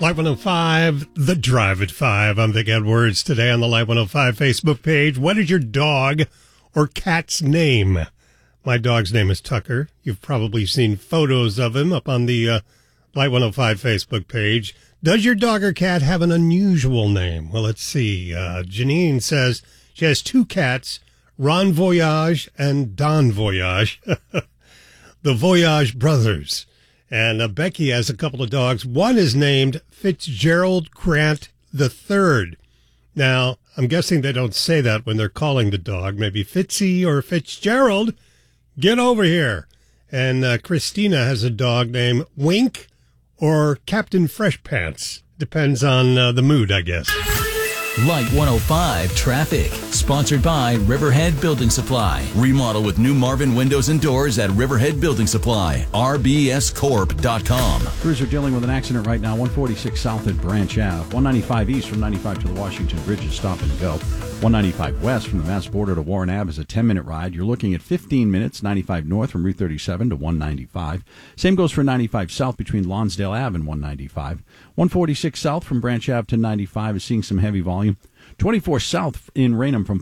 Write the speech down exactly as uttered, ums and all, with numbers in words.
Live one oh five, The Drive at five. I'm Vic Edwards. Today on the Live one oh five Facebook page, what is your dog or cat's name? My dog's name is Tucker. You've probably seen photos of him up on the uh, Live one oh five Facebook page. Does your dog or cat have an unusual name? Well, let's see. Uh, Janine says she has two cats, Ron Voyage and Don Voyage, the Voyage brothers. And uh, Becky has a couple of dogs. One is named Fitzgerald Grant the Third. Now, I'm guessing they don't say that when they're calling the dog. Maybe Fitzy or Fitzgerald, get over here. And uh, Christina has a dog named Wink or Captain Fresh Pants. Depends on uh, the mood, I guess. Light one oh five Traffic, sponsored by Riverhead Building Supply. Remodel with new Marvin windows and doors at Riverhead Building Supply. R B S corp dot com. Crews are dealing with an accident right now, one forty-six south at Branch Ave. one ninety-five east from ninety-five to the Washington Bridge is stop and go. one ninety-five west from the Mass border to Warren Ave is a ten-minute ride. You're looking at fifteen minutes. ninety-five north from Route thirty-seven to one ninety-five. Same goes for ninety-five south between Lonsdale Ave and one ninety-five. one forty-six south from Branch Ave to ninety-five is seeing some heavy volume. twenty-four south in Raynham from